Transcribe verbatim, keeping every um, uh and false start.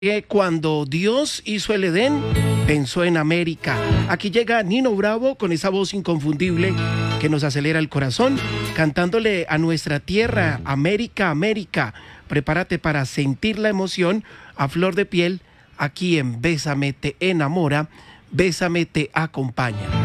que cuando Dios hizo el Edén, pensó en América. Aquí llega Nino Bravo con esa voz inconfundible que nos acelera el corazón, cantándole a nuestra tierra, América, América. Prepárate para sentir la emoción a flor de piel aquí en Bésame te enamora, Bésame te acompaña.